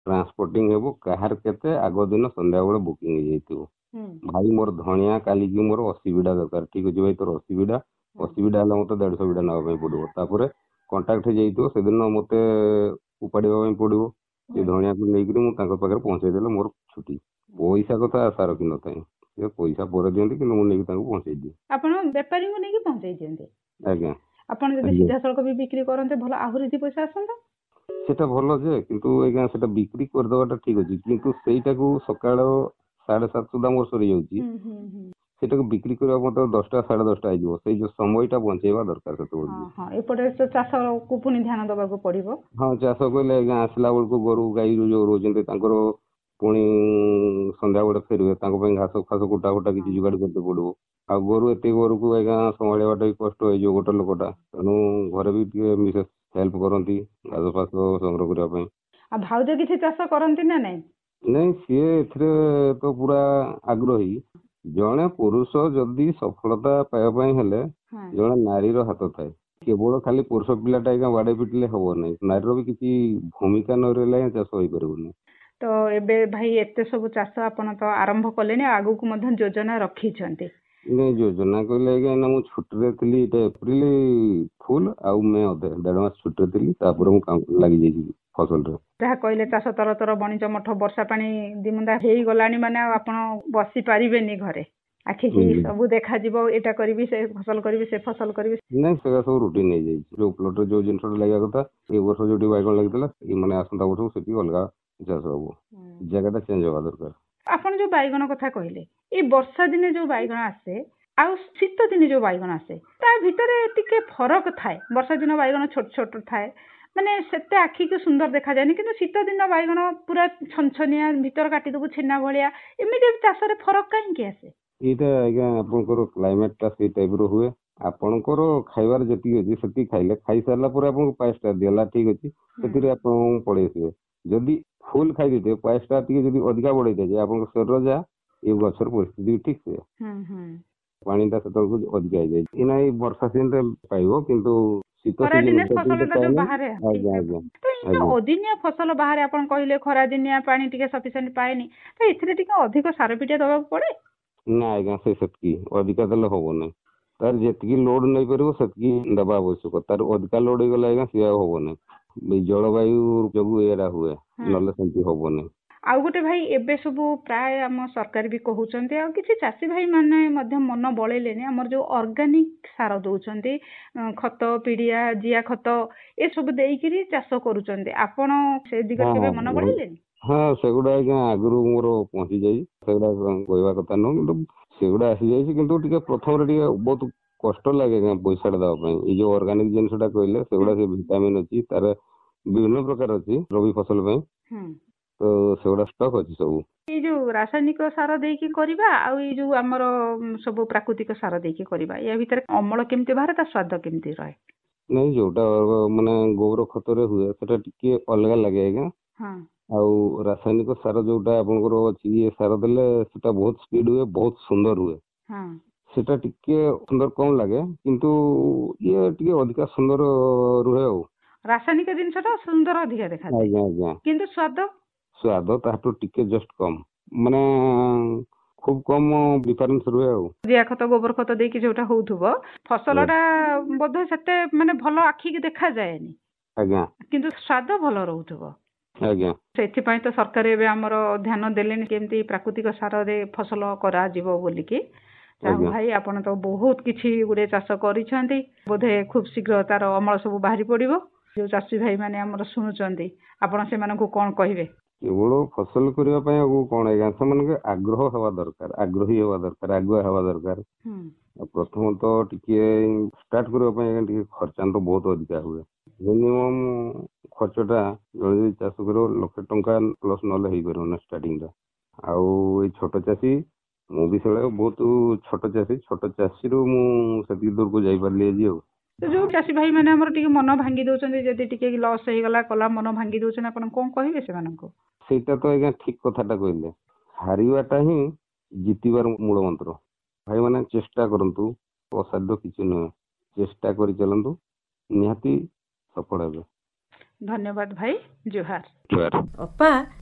Transporting हेबो काहार केते आगो दिन संध्या बेले बुकिंग हे जैतिबो भाई मोर धनिया काली की मोर 80 बिडा दरकार ठीक अछि भाई तोर 80 बिडा हला मते 150 बिडा नवा ପାଇଁ पड़िबो तापर कांटेक्ट हे जैतिबो से दिन मते उपाड़िबा ପାଇଁ पड़िबो से धनिया को नेइकरी मु तांको पाकर पहुंचाई देले मोर छुट्टी पैसा कथा आशा रखि न थाई से पैसा पर दियंती कि मु नेइक तांको पहुंचाई दिए आपण व्यापारी को नेइकी पहुंचाई दियंती आज्ञा आपण जदी सीधा सड़क भी बिक्री करनते भलो आहुरी दी पैसा आसंता सेटा भलो जे किंतु आज्ञा सेटा बिक्री कर दवाटा ठीक अछि किंतु सेटा को सकाळ 7:30 सुधा मोर सरी जाउची सेटा को बिक्री करबा मते 10टा 10:30 आइजो से जो समयटा बंचेबा दरकार सेतो हां हां एपटे तो चाष को पुनी ध्यान दबा को पड़िबो हां चाष कोले आज्ञा आसला बेल को गरु गाई जो रोजंते तांकर पुणी संध्या बेले फेरबे तांको ପାଇଁ घास फास कोटा कोटा किछि जुगाड़ करते पड़ो आ गरु एते गरु को आज्ञा संभाळेबाटा भी कष्ट होई जो गोटे लोकटा तनु घरे भी टिके मिसेस हेल्प करंती घास फास संग्रह करबा ପାଇଁ आ भाउज किछि चाष करंती ना नै नहीं सी एथरे तो पूरा आग्रही जड़े पुरुष जदि सफलता पाइबा हेले जड़े नारी हाथ थाए केवल खाली पुरुष पिलाटा आज्ञा बाड़े पिटिले हम ना नारी भी किसी भूमिका न रहा चाष हो पार तो एबे भाई एते सब चाष आपण तो आरंभ कले आगु को मध्य योजना रखी नहीं योजना कहले आज्ञा ना मु छुट्टी थी एप्रिल फुल आउ मे अधे 1.5 मास छुट्टी थी तापर लगी जाइए फसल रे जहाँ कहले चाष तर तर बणिज मठ वर्षा पानी दिमुंदा हो गलानी माने आपण बसी पारिबेनी घरे आखि की सब देखा जीवो एटा करबी से फसल करबी से फसल करबी नहीं से सब रूटीन नहीं जाई जो प्लॉट रे जो जिंस लगा कथा ए वर्ष जोटी बाइगन लागतला ए माने आसंता वर्ष सेठी अलगा चाष होबो जगहटा चेंज होबा दरकार आपण जो बाइगन कथा कहले ए वर्षा दिने जो बाइगन आसे आउ शीत दिने जो बाइगन आसे ता भितरे टिके फरक थाए वर्षा दिन बाइगन छोट छोट थाए माने सेते आखि को सुंदर देखा जायनी किंतु शीत दिन बाइगन पूरा छनछनिया भीतर काटी दबु छेना भलिया एमिते चाष रे फरक काहे के आसे एटा आज्ञा आपनकर क्लाइमेट ता से टाइप रो हुए आपनकर खाइबार जति अछि सेति खाइले खाइ सारला पर आपन 5 स्टार देला ठीक अछि सेति आपन पड़ेसिबे जदि फुल खाइ देते 5 स्टार टिके जदि अधिका बढ़ै दे आपन शरीर जा ए गछर परिस्थिति ठीक से पानी ता सतल को अधिका आ जाय इना ई वर्षा सीजन रे पाइबो किंतु शीत सीजन फसल जो बाहर तो अदिनिया फसल बाहर आपन कहले खरा दिनिया पानी टिके सफिशिएंट पाएनी तो इथरे टिके अधिक सार पिटिया दबा पड़े ना आज्ञा से सेतकी अधिका देले होबो नै तार जेतकी लोड नै परबो सेतकी दबा आवश्यक तार अधिका लोड गला आज्ञा से होबो नै जलवायु जगु एरा हुए नले सेंती होबो नै आ गोटे भाई एबे सब प्राय आम सरकार भी कहउचंती आ किछि चासी भाई माने मध्य मन बळेलेनी हमर जो ऑर्गेनिक सार दउचंती खत पीडिया जिया खत ए सब देइकिरी चाष करूचंती आपण से दिगत केबे मन बळेलेनी हाँ सेगुड़ा आज्ञा आगु मोर पहुंची जाई सेगुड़ा कहवा कथा न किंतु सेगुड़ा आसी जाई किंतु टिके प्रथम रे टिके बहुत कष्ट लागे पैसा दवा पई ए जो ऑर्गेनिक जिनसटा कहले सेगुड़ा से विटामिन अछि तार विभिन्न प्रकार अछि रबी फसल पई तो सेगुड़ा स्टॉक अछि सब ए जो रासायनिक सार देकी करबा आ ए जो हमर सब प्राकृतिक सार देकी करबा या भीतर अमल केमते बाहर ता स्वाद केमते रहे नहीं जोटा माने गोबर खत रे हुए सेटा टिके अलगा लागे आज्ञा हां आउ रासायनिक सार जोटा आपनकर अछि ये सार देले सेटा बहुत स्पीड हुए बहुत सुंदर हुए हां सेटा टिके सुंदर कम लागे किंतु ये टिके अधिक सुंदर रुहे हो रासायनिक जिनसटा सुंदर अधिक देखा जाय आज्ञा आज्ञा किंतु स्वाद ताटो टिके जस्ट कम माने खूब कम डिफरेंस रुहे हो जिया खत गोबर खत देकी जोटा होउथबो फसलटा बोध सेते माने भलो आखि के देखा जायनी आज्ञा किंतु स्वाद भलो रहउथबो आज्ञा सेथि पई तो सरकार एबे हमर ध्यान देलेनी केमती प्राकृतिक सार रे फसल करा जीवो बोली कि चाहू भाई आपण तो बहुत किछि गुडे चाष करिसंती बोधे खूब शीघ्र तार अमल सब बाहरी पड़िबो जो चासी भाई माने हमर सुनुचंती आपण से मानको कोन कहिबे केवल फसल करबा पय आगु कोन आज्ञा से माने आग्रह हवा दरकार आग्रही हवा दरकार आगुआ हवा दरकार प्रथम तो टिके स्टार्ट करबा पय टिके खर्चा तो बहुत अधिक हुए मिनिमम खर्चटा जल्दी चाष करो 1 लाख टंका प्लस नले हेई परबो ना स्टार्टिंग रा आउ ए छोट चासी मु भी सेले बहुत छोट चासी रो मु सती दूर को जाई परली जी तो जो चासी भाई माने हमर टिके मन भांगी दउचंती जदी टिके लॉस हे गला कला मन भांगी दउचन आपण कोन कहिबे से मानको सेटा तो आज्ञा ठीक कथाटा कहले हारिवाटा ही जितिबार मूल मंत्र भाई माने चेष्टा करंतु असाध्य किछु न चेष्टा करि चलंतु निहाती सफल हेबे ଧନ୍ୟବାଦ ଭାଇ, ଜୁହାର। ଜୁହାର। ଅପା